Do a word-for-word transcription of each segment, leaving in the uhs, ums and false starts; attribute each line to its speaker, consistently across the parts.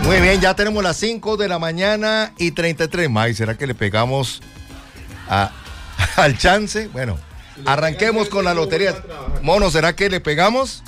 Speaker 1: Muy bien, ya tenemos las cinco de la mañana y treinta y tres. May, ¿será que le pegamos a, al chance? Bueno, arranquemos con la lotería. Mono, ¿será que le pegamos?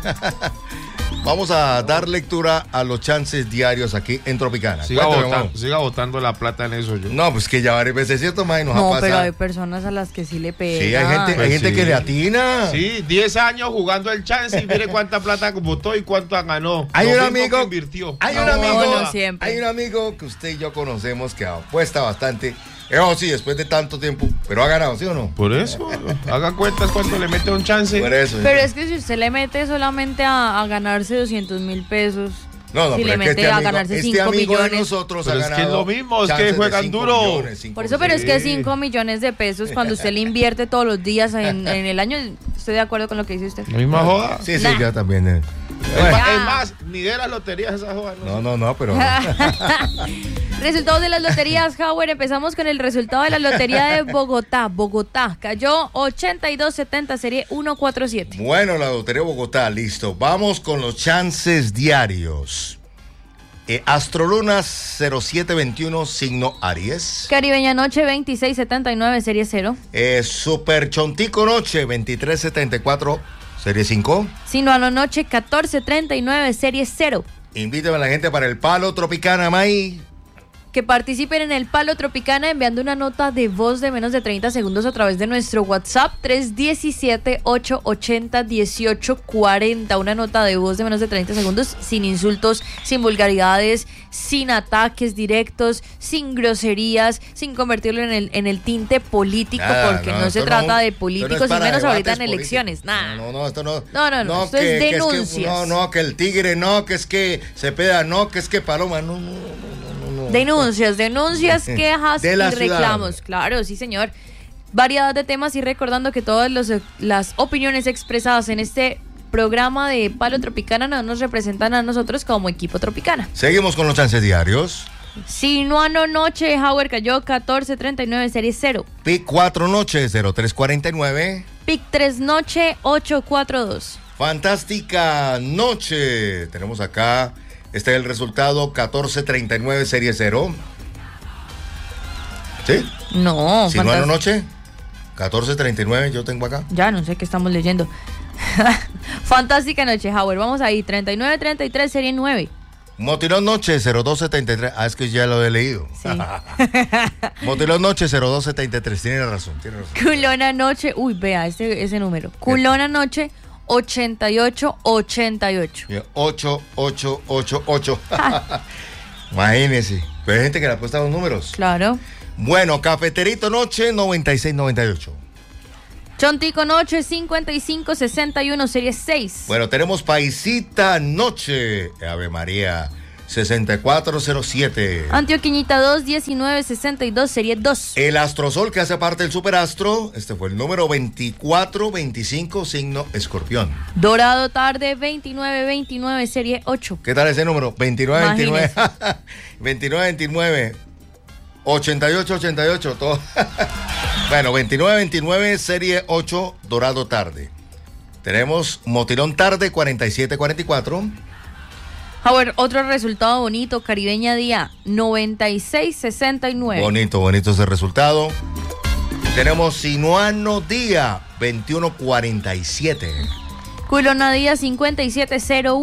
Speaker 1: Vamos a dar lectura a los chances diarios aquí en Tropicana.
Speaker 2: Siga, botando, siga botando la plata en eso yo.
Speaker 1: No, pues que ya varias veces, ¿cierto, May? Nos
Speaker 3: no,
Speaker 1: ha pasado.
Speaker 3: pero hay personas a las que sí le pegan.
Speaker 1: Sí, hay gente,
Speaker 2: Pues
Speaker 1: hay gente
Speaker 2: sí.
Speaker 1: que le atina.
Speaker 2: Sí, diez años jugando el chance y mire cuánta plata votó y cuánto ganó.
Speaker 1: Hay
Speaker 2: Lo
Speaker 1: un
Speaker 2: mismo
Speaker 1: amigo,
Speaker 2: que invirtió.
Speaker 1: hay un
Speaker 3: No,
Speaker 1: amigo,
Speaker 3: no siempre.
Speaker 1: hay un amigo que usted y yo conocemos que apuesta bastante. Eso sí, después de tanto tiempo, pero ha ganado, ¿sí o no?
Speaker 2: Por eso, haga cuentas cuánto le mete un chance.
Speaker 1: Por eso.
Speaker 3: Pero es que si usted le mete solamente a, a ganarse doscientos mil pesos,
Speaker 1: No, no,
Speaker 3: si
Speaker 1: pero
Speaker 3: le
Speaker 1: es que
Speaker 3: mete
Speaker 1: este
Speaker 3: a
Speaker 1: amigo,
Speaker 3: ganarse
Speaker 1: este
Speaker 3: cinco
Speaker 1: amigo
Speaker 3: millones.
Speaker 1: de nosotros
Speaker 2: Pero
Speaker 1: ha
Speaker 2: es que
Speaker 1: ganado
Speaker 2: es lo mismo, es que
Speaker 1: chances de
Speaker 2: juegan
Speaker 1: cinco
Speaker 2: duro.
Speaker 1: millones, cinco
Speaker 3: Por eso, pero es que
Speaker 2: Sí.
Speaker 3: cinco millones de pesos, cuando usted le invierte todos los días en, en el año, estoy de acuerdo con lo que dice usted.
Speaker 2: La misma joda.
Speaker 1: Sí, sí,
Speaker 3: Nah.
Speaker 1: ya también. eh.
Speaker 2: Es
Speaker 1: Bueno,
Speaker 2: más- es más, ni de las loterías esa joda.
Speaker 1: no, no, no, pero
Speaker 3: Resultados de las loterías, Howard. Empezamos con el resultado de la lotería de Bogotá. Bogotá cayó ochenta y dos setenta, serie ciento cuarenta y siete.
Speaker 1: bueno, la Lotería de Bogotá, listo. Vamos con los chances diarios. Eh, Astroluna cero siete veintiuno, signo Aries.
Speaker 3: Caribeña Noche veintiséis setenta y nueve, serie cero.
Speaker 1: Eh, Super Chontico Noche veintitrés setenta y cuatro, serie cinco.
Speaker 3: Sinuano Noche catorce treinta y nueve, serie cero.
Speaker 1: Invítame a la gente para el Palo Tropicana, May.
Speaker 3: Que participen en el Palo Tropicana enviando una nota de voz de menos de treinta segundos a través de nuestro WhatsApp tres uno siete, ocho ocho cero, uno ocho cuatro cero. Una nota de voz de menos de treinta segundos, sin insultos, sin vulgaridades, sin ataques directos, sin groserías, sin convertirlo en el, en el tinte político,
Speaker 1: Nada,
Speaker 3: porque no,
Speaker 1: no,
Speaker 3: se
Speaker 1: esto
Speaker 3: trata
Speaker 1: no-
Speaker 3: de
Speaker 1: esto no
Speaker 3: políticos
Speaker 1: es
Speaker 3: y
Speaker 1: para
Speaker 3: menos ahorita en
Speaker 1: debates
Speaker 3: elecciones.
Speaker 1: políticos.
Speaker 3: Nada.
Speaker 1: No, no, esto no.
Speaker 3: No, no, no, esto es
Speaker 1: que- que
Speaker 3: denuncias.
Speaker 1: que- no, no, que el tigre, no, que es que Cepeda, no, que es que Paloma, no, no, no, no, no, no.
Speaker 3: Denuncias, denuncias, quejas
Speaker 1: De
Speaker 3: y
Speaker 1: la
Speaker 3: reclamos.
Speaker 1: ciudad.
Speaker 3: Claro, sí, señor. Variedad de temas y recordando que todas los- las opiniones expresadas en este programa de Palo Tropicana no nos representan a nosotros como equipo Tropicana.
Speaker 1: Seguimos con los chances diarios.
Speaker 3: Sinuano Noche, Howard cayó catorce treinta y nueve, serie cero.
Speaker 1: Pic cuatro Noche cero tres cuarenta y nueve.
Speaker 3: Pic tres Noche, ocho cuatro dos.
Speaker 1: Fantástica Noche. Tenemos acá, este es el resultado, catorce treinta y nueve, serie cero. ¿Sí?
Speaker 3: No,
Speaker 1: Si no
Speaker 3: fantas-
Speaker 1: Noche, catorce treinta y nueve, yo tengo acá.
Speaker 3: Ya no sé qué estamos leyendo. Fantástica Noche, Howard. Vamos ahí, treinta y nueve treinta y tres, serie nueve.
Speaker 1: Motilón Noche cero dos setenta y tres. Ah, es que ya lo he leído.
Speaker 3: Sí.
Speaker 1: Motilón Noche cero dos setenta y tres. Tiene razón, tiene razón.
Speaker 3: Culona Noche, uy, vea ese, ese número. Culona Noche, ochenta y ocho ochenta y ocho.
Speaker 1: ocho ocho ocho ocho. Imagínese. Pero hay gente que le apuesta a los números.
Speaker 3: Claro.
Speaker 1: Bueno, Cafeterito Noche noventa y seis noventa y ocho.
Speaker 3: Chontico Noche, cincuenta y cinco sesenta y uno, serie seis.
Speaker 1: Bueno, tenemos Paisita Noche. Ave María, sesenta y cuatro cero siete.
Speaker 3: Antioqueñita dos, diecinueve sesenta y dos, serie dos.
Speaker 1: El Astrosol, que hace parte del Superastro. Este fue el número veinticuatro veinticinco, signo Escorpión.
Speaker 3: Dorado Tarde, veintinueve veintinueve, serie ocho.
Speaker 1: ¿Qué tal ese número? veintinueve veintinueve. veintinueve veintinueve. ochenta y ocho ochenta y ocho. Todo. Bueno, veintinueve veintinueve, serie ocho, Dorado Tarde. Tenemos Motilón Tarde, cuarenta y siete cuarenta y cuatro.
Speaker 3: Howard, otro resultado bonito, Caribeña Día, noventa y seis sesenta y nueve.
Speaker 1: Bonito, bonito ese resultado. Tenemos Sinuano Día, veintiuno cuarenta y siete.
Speaker 3: Culona Día, cincuenta y siete cero uno.